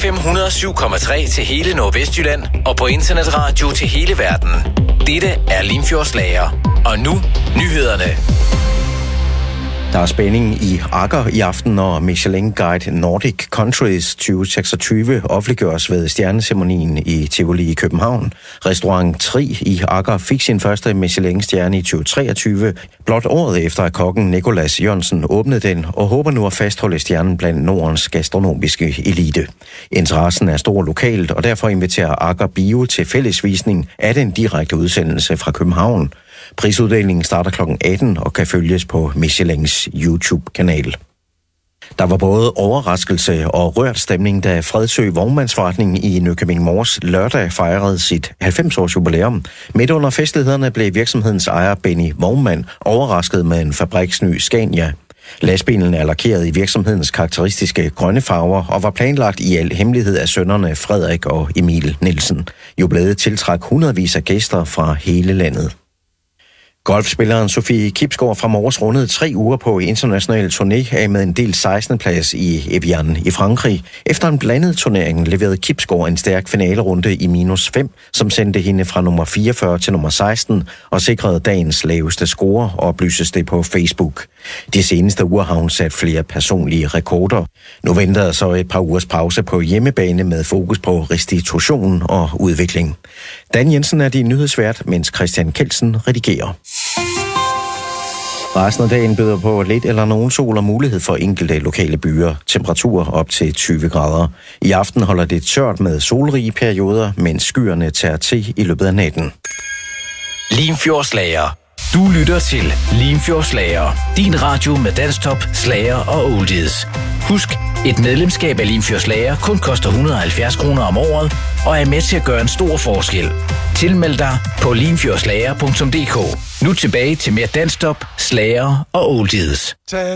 FM 107,3 til hele Nordvestjylland og på internetradio til hele verden. Dette er Limfjordslager. Og nu nyhederne. Der er spænding i Agger i aften, når Michelin Guide Nordic Countries 2026 offentliggøres ved stjerneceremonien i Tivoli i København. Restaurant Tri i Agger fik sin første Michelin-stjerne i 2023, blot året efter at kokken Nicolas Jørgensen åbnede den, og håber nu at fastholde stjernen blandt Nordens gastronomiske elite. Interessen er stor lokalt, og derfor inviterer Agger Bio til fællesvisning af den direkte udsendelse fra København. Prisuddelingen starter kl. 18 og kan følges på Michelins YouTube-kanal. Der var både overraskelse og rørt stemning, da Fredsø Vognmandsforretning i Nykøbing Mors lørdag fejrede sit 90-års jubilæum. Midt under festlighederne blev virksomhedens ejer Benny Vognmand overrasket med en fabriksny Scania. Lastbilen er lakeret i virksomhedens karakteristiske grønne farver og var planlagt i al hemmelighed af sønnerne Frederik og Emil Nielsen. Jubilæet tiltrak hundredvis af gæster fra hele landet. Golfspilleren Sofie Kibsgaard fra Mors rundede 3 uger på international turné af med en del 16. plads i Evian i Frankrig. Efter en blandet turnering leverede Kibsgaard en stærk finalerunde i -5, som sendte hende fra nummer 44 til nummer 16 og sikrede dagens laveste score, oplyses det på Facebook. De seneste uger har hun sat flere personlige rekorder. Nu venter så et par ugers pause på hjemmebane med fokus på restitution og udvikling. Dan Jensen er din nyhedsvært, mens Christian Kelsen redigerer. Resten af dagen byder på lidt eller nogen sol og mulighed for enkelte lokale byer. Temperaturer op til 20 grader. I aften holder det tørt med solrige perioder, mens skyerne tager til i løbet af natten. Limfjordslager. Du lytter til Limfjordslager. Din radio med danstop, slager og oldies. Husk, et medlemskab af Limfjordslager kun koster 170 kroner om året og er med til at gøre en stor forskel. Tilmeld dig på limfjordslager.dk. Nu tilbage til mere danstop, slager og oldies.